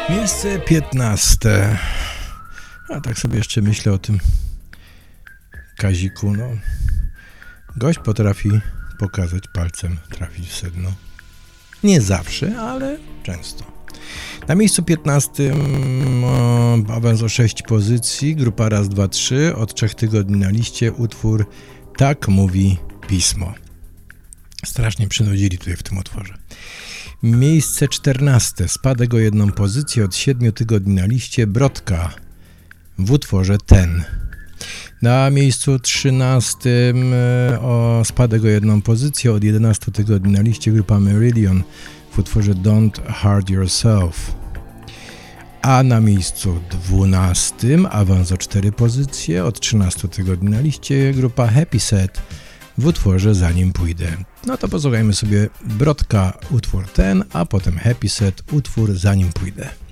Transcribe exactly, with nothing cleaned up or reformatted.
Miejsce piętnaste. A tak sobie jeszcze myślę o tym Kaziku, no. Gość potrafi pokazać palcem, trafić w sedno. Nie zawsze, ale często. Na miejscu piętnastym o, awans o sześć pozycji, grupa raz, dwa, trzy, od trzech tygodni na liście, utwór Tak mówi Pismo. Strasznie przynudzili tutaj w tym utworze. Miejsce czternaste, spadek o jedną pozycję, od siedmiu tygodni na liście, Brodka w utworze Ten. Na miejscu trzynastym o spadek o jedną pozycję, od jedenastu tygodni na liście, grupa Meridian w utworze Don't Hurt Yourself. A na miejscu dwunastym awans o cztery pozycje, od trzynastu tygodni na liście, grupa Happy Set w utworze Zanim pójdę. No to posłuchajmy sobie Brodka, utwór Ten, a potem Happy Set, utwór Zanim pójdę.